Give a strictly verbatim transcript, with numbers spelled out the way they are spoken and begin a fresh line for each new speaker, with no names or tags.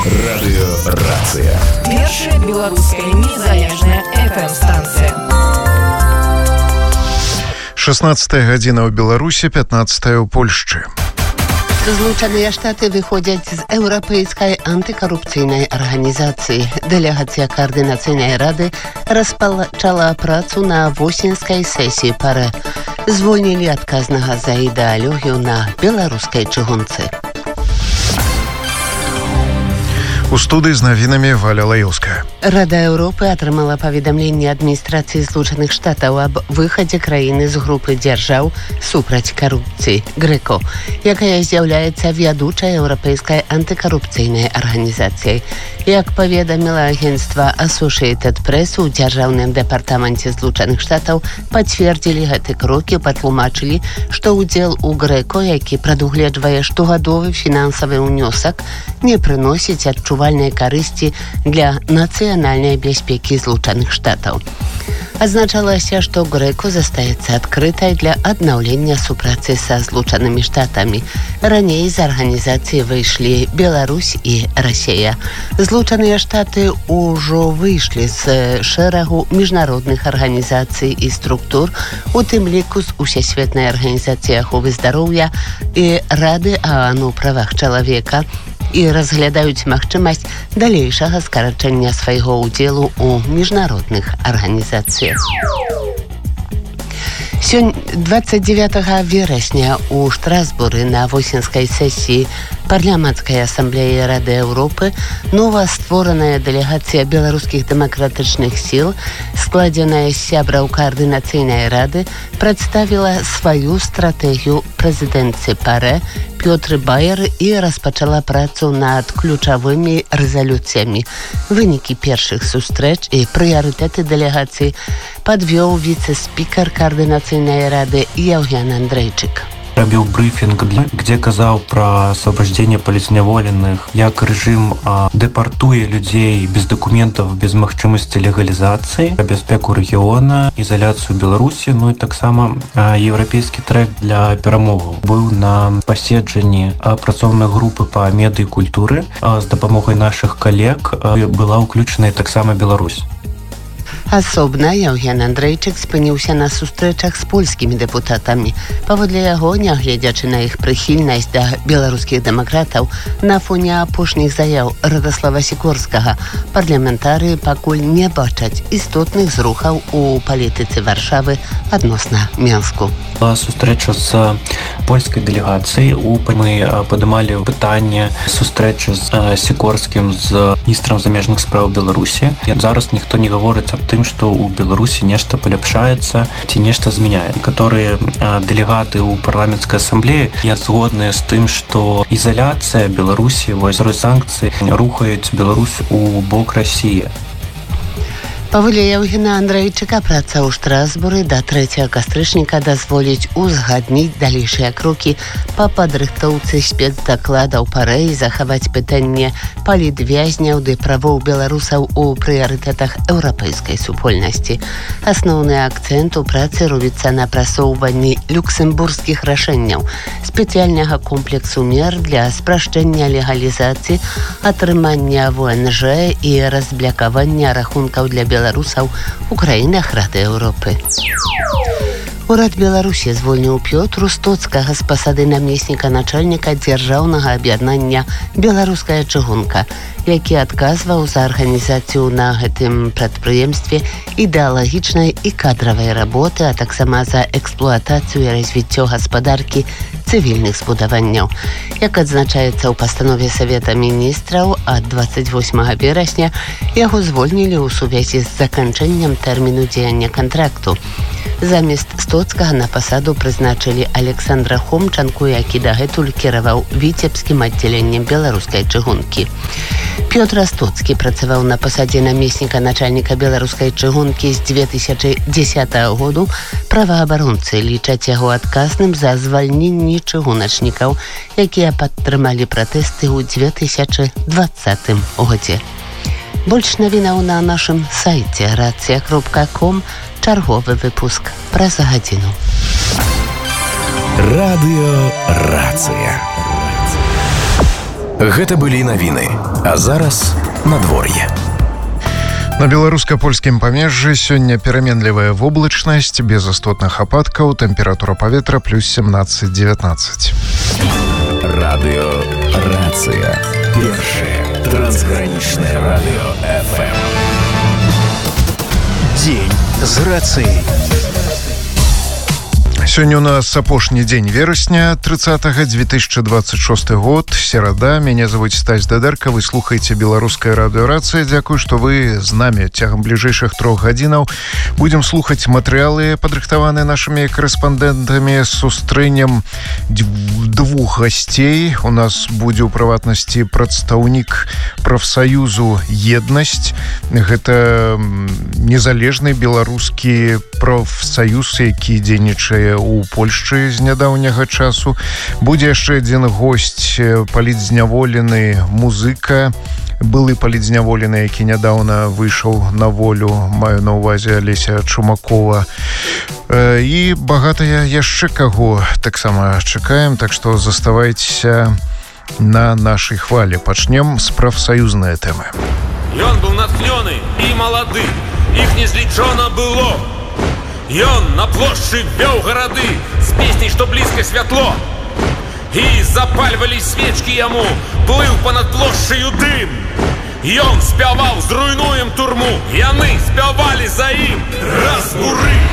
Радыёрацыя.
Першая беларуская незалежная эф эм-станцыя.
шестнадцатая гадзіна ў Беларусі, пятнадцатая ў Польшчы.
Злучаныя Штаты выходзяць з еўрапейскай антыкарупцыйнай арганізацыі. Дэлегацыя каардынацыйнай рады распачала працу на восеньскай сесіі парэ. Звольнілі адказнага за ідэалогію на беларускай чыгунцы.
У студыі з навінамі Валя Лаёўская.
Рада Еўропы атрымала паведамленне адміністрацыі Злучаных Штатаў аб выхадзе краіны з групы дзяржаў супраць карупцыі ГРЭКО, якая з'яўляецца вядучай еўрапейскай антыкарупцыйнай арганізацыяй. Як паведаміла агенцтва Associated Press, у дзяржаўным дэпартаменце Злучаных Штатаў пацвердзілі гэты крокі, патлумачылі, што ўдзел у ГРЭКО, які прадугледжвае штогадовы фінансавы ўнёсак, не прыносіць адчувальнай карысці для нацыянальнай бяспекі Злучаных Штатаў. Азначалася, што ГРЭКО застаецца адкрытай для аднаўлення супрацы са Злучанымі Штатамі. Раней з арганізацыі выйшлі Беларусь і Расія. Злучаныя Штаты ўжо выйшлі з шэрагу міжнародных арганізацый і структур, у тым ліку з Усесветнай арганізацыі аховы здароўя і Рады ААН у правах чалавека, і разглядаюць магчымасць далейшага скарачэння свайго ўдзелу ў міжнародных арганізацыях. Сёння двадцать девятого верасня у Штрасбуры на восеньскай сесіі парламенцкай асамблеі Рады Еўропы нова створаная дэлегацыя беларускіх дэмакратычных сіл, складзеная з сябраў каардынацыйнай рады, прадставіла сваю стратэгію прэзідэнтцы парэ Пётры Баяр і распачала працу над ключавымі рэзалюцыямі. Вынікі першых сустрэч і прыярытэты дэлегацыі падвёў віцэ-спікар каардынацыйнай рады Евген Андрейчык.
Рабіў брифінг, где казаў пра асвобождение палізняволеных, як рэжым а, дэпартуе людзей без дакументаў, без магчымасці легалізацыі, бяспеку рэгіёна, ізаляцыю Беларусі, ну і таксама а, еўрапейскі трэк для перамоваў. Быў на паседжанні а, працоўнай групы па медыі культуры, а, з дапамогай нашых калег а, была ўключаная таксама Беларусь.
Асобна Евген Андрейчык спыніўся на сустрэчах з польскімі дэпутатамі. Паводле яго, нягледзячы на іх прыхільнасць да беларускіх дэмакратаў, на фоне апошніх заяў Радаслава Сікорскага парламентарыі пакуль не бачаць істотных зрухаў у палітыцы Варшавы адносна Менску.
Сустрэча з польскай дэлегацыяй, мы падымалі пытанне сустрэчы з Сікорскім, з міністрам замежных спраў Беларусі. Зараз ніхто не гаворыць аб тым, што ў Беларусі нешта паляпшаецца ці нешта змяняе. Некаторыя дэлегаты ў парламенцкай асамблеі я згодныя з тым, што ізаляцыя Беларусі, вось санкцыі рухаюць Беларусь у бок Расіі.
Паводле Евгена Андрейчыка, праца ў Штрасбуры да трэцяга кастрычніка дазволіць узгадніць далейшыя крокі па падрыхтоўцы спецдакладаў парэ і захаваць пытанне палітвязняў ды правоў беларусаў у прыярытэтах еўрапейскай супольнасці. Асноўны акцэнт у працы робіцца на прасоўванні люксембургскіх рашэнняў, спецыяльнага комплексу мер для спрашчэння легалізацыі, атрымання вэ эн жэ і разблякавання рахункаў для беларусаў беларусаў у краінах Рады Еўропы. Урад Беларусі звольніў Пётру Стоцкага з пасады намесніка начальніка дзяржаўнага аб'яднання «Беларуская чыгунка», які адказваў за арганізацыю на гэтым прадпрыемстве ідэалагічнай і кадравай работы, а таксама за эксплуатацыю і развіццё гаспадаркі цывільных збудаванняў. Як адзначаецца ў пастанове Савета міністраў ад двадцать восьмага верасня, яго звольнілі ў сувязі з заканчэннем тэрміну дзеяння кантракту. Замест Стоцкага на пасаду прызначылі Александра Хомчанку, які дагэтуль кіраваў віцебскім аддзяленнем беларускай чыгункі. Пётр Стоцкі працаваў на пасадзе намесніка начальніка беларускай чыгункі з две тысячы дзесятага году. Праваабаронцы лічаць яго адказным за звальненне чыгуначнікаў, якія падтрымалі пратэсты ў две тысячы двадцатым годзе. Больш навінаў на нашым сайце рацыя кропка ком. Чарговы выпуск праз гадзіну.
Радыёрацыя. Гэта былі навіны. А зараз надвор'е.
На беларуска-польскім памежжы сёння пераменлівая воблачнасць, без істотных ападкаў, тэмпература паветра плюс семнадцать девятнадцать.
Радыё Рацыя. Першае трансгранічнае радыё эф эм. Дзень з рацыяй.
Сёння у нас апошні дзень верасня, тридцатого две тысячи двадцать шесты год, серада. Меня зовут Стась Дадерка, вы слухаете беларускае радыё Рацыя. Дзякую, што вы з намі цягам бліжэйшых трох гадзінаў. Будем слухаць матэрыялы, падрыхтаваныя нашымі корэспандэнтамі. Сустрэнем двух гасцей. У нас будзе ў прыватнасці прадстаўнік прафсаюзу «Еднасць». Гэта незалежны беларускі прафсаюз, які дзейнічае у Польшчы з нядаўняга часу. Будзе яшчэ адзін госць, палітзняволены музыка, былы палітзняволены, які нядаўна выйшаў на волю, маю на ўвазе Алеся Чумакова. І багатая яшчэ каго таксама чакаем, так што заставайцеся на нашай хвалі. Пачнем з прафсаюзнай тэмы.
Ён быў натхнёны і малады, іх незлічона было. Ён на плошчы вёў гарады з песняй, што блізка святло. І запальвалі свечкі яму, плыў панад плошчаю дым. Ён спяваў «Зруйнуем турму», яны спявалі за ім «Разбуры».